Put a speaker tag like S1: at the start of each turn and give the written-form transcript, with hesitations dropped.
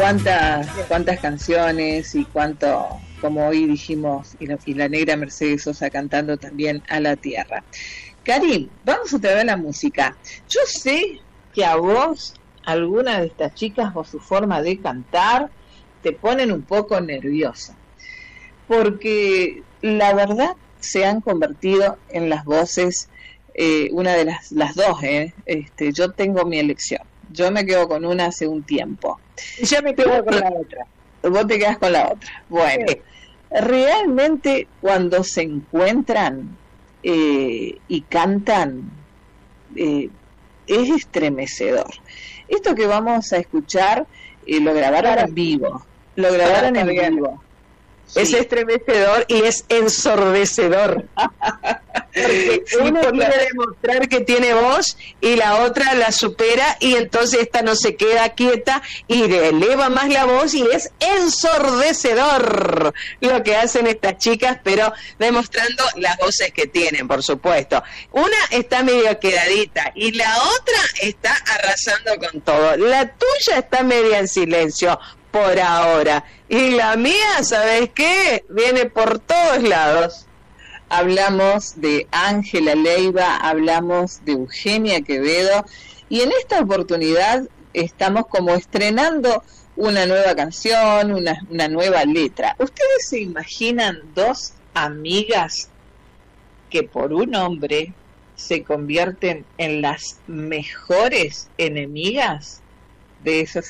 S1: cuántas canciones y cuánto, como hoy dijimos, y la negra Mercedes Sosa cantando también a la tierra. Karim, vamos otra vez a la música. Yo sé que a vos, alguna de estas chicas o su forma de cantar, te ponen un poco nerviosa, porque la verdad se han convertido en las voces, una de las dos, yo tengo mi elección. Yo me quedo con una hace un tiempo.
S2: Yo me quedo con la otra.
S1: Vos te quedas con la otra. Bueno, sí. Realmente cuando se encuentran y cantan, es estremecedor. Esto que vamos a escuchar, lo grabaron en vivo. Lo grabaron en vivo.
S2: Sí. Es estremecedor y es ensordecedor. Porque uno quiere demostrar que tiene voz y la otra la supera, y entonces esta no se queda quieta y le eleva más la voz, y es ensordecedor lo que hacen estas chicas, pero demostrando las voces que tienen, por supuesto. Una está medio quedadita y la otra está arrasando con todo. La tuya está media en silencio por ahora, y la mía, ¿sabes qué? Viene por todos lados.
S1: Hablamos de Ángela Leiva, hablamos de Eugenia Quevedo, y en esta oportunidad estamos como estrenando una nueva canción, una nueva letra. ¿Ustedes se imaginan dos amigas que por un hombre se convierten en las mejores enemigas? De eso